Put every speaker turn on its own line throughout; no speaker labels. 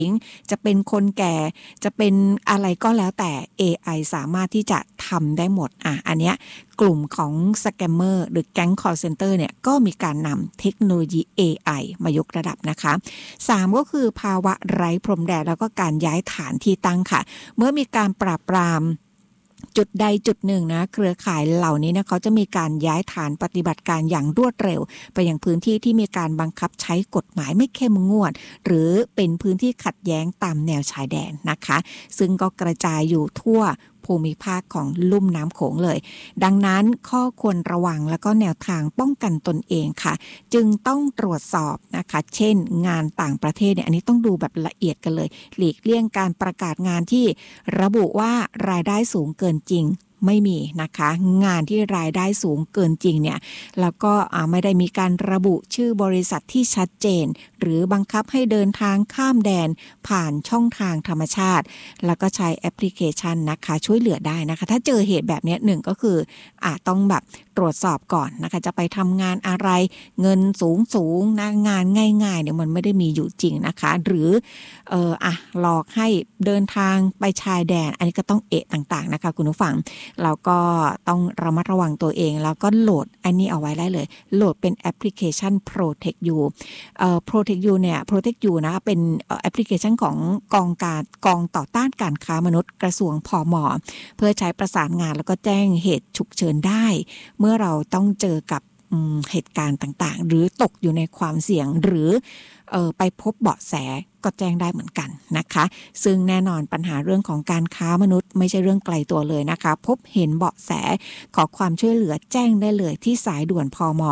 จะเป็นคนแก่จะเป็นอะไรก็แล้วแต่ AI สามารถที่จะทำได้หมดอันเนี้ยกลุ่มของสแกมเมอร์หรือแก๊ง call center เนี่ยก็มีการนำเทคโนโลยี AI มายกระดับนะคะ3ก็คือภาวะไร้พรมแดนแล้วก็การย้ายฐานที่ตั้งค่ะเมื่อมีการปราบปรามจุดใดจุดหนึ่งนะเครือข่ายเหล่านี้นะเขาจะมีการย้ายฐานปฏิบัติการอย่างรวดเร็วไปยังพื้นที่ที่มีการบังคับใช้กฎหมายไม่เข้มงวดหรือเป็นพื้นที่ขัดแย้งตามแนวชายแดนนะคะซึ่งก็กระจายอยู่ทั่วภูมิภาคของลุ่มน้ำโขงเลยดังนั้นข้อควรระวังแล้วก็แนวทางป้องกันตนเองค่ะจึงต้องตรวจสอบนะคะเช่นงานต่างประเทศเนี่ยอันนี้ต้องดูแบบละเอียดกันเลยหลีกเลี่ยงการประกาศงานที่ระบุว่ารายได้สูงเกินจริงไม่มีนะคะงานที่รายได้สูงเกินจริงเนี่ยแล้วก็ไม่ได้มีการระบุชื่อบริษัทที่ชัดเจนหรือบังคับให้เดินทางข้ามแดนผ่านช่องทางธรรมชาติแล้วก็ใช้แอปพลิเคชันนะคะช่วยเหลือได้นะคะถ้าเจอเหตุแบบนี้หนึ่งก็คือต้องแบบตรวจสอบก่อนนะคะจะไปทำงานอะไรเงินสูงนะงานง่ายๆเนี่ยมันไม่ได้มีอยู่จริงนะคะหรือหลอกให้เดินทางไปชายแดนอันนี้ก็ต้องต่างๆนะคะคุณผู้ฟังเราก็ต้องระมัดระวังตัวเองแล้วก็โหลดอันนี้เอาไว้ได้เลยโหลดเป็นแอปพลิเคชัน Protect You Protect You เนี่ย Protect You นะเป็นแอปพลิเคชันของกองต่อต้านการค้ามนุษย์กระทรวงพม.เพื่อใช้ประสานงานแล้วก็แจ้งเหตุฉุกเฉินได้เมื่อเราต้องเจอกับเหตุการณ์ต่างๆหรือตกอยู่ในความเสี่ยงหรือไปพบเบาะแสก็แจ้งได้เหมือนกันนะคะซึ่งแน่นอนปัญหาเรื่องของการค้ามนุษย์ไม่ใช่เรื่องไกลตัวเลยนะคะพบเห็นเบาะแสขอความช่วยเหลือแจ้งได้เลยที่สายด่วนพม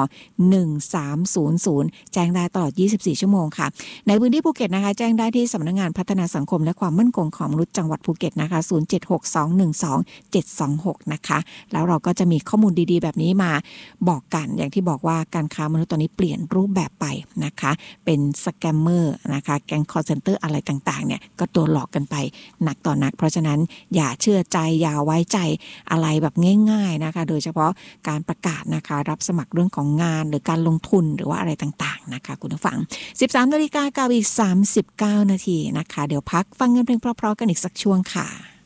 1300แจ้งได้ตลอด24ชั่วโมงค่ะในพื้นที่ภูเก็ตนะคะแจ้งได้ที่สำนักงานพัฒนาสังคมและความมั่นคงของมนุษย์จังหวัดภูเก็ตนะคะ0762127726นะคะแล้วเราก็จะมีข้อมูลดีๆแบบนี้มาบอกกันอย่างที่บอกว่าการค้ามนุษย์ตอนนี้เปลี่ยนรูปแบบไปนะคะเป็นสแกมเมอร์นะคะแก๊งcall center อะไรต่างๆเนี่ยก็โดนหลอกกันไปหนักต่อหนักเพราะฉะนั้นอย่าเชื่อใจอย่าไว้ใจอะไรแบบง่ายๆนะคะโดยเฉพาะการประกาศนะคะรับสมัครเรื่องของงานหรือการลงทุนหรือว่าอะไรต่างๆนะคะคุณผู้ฟัง 13:39 นาทีนะคะเดี๋ยวพักฟังเงินเพลงเพราะๆกันอีกสักช่วงค่ะ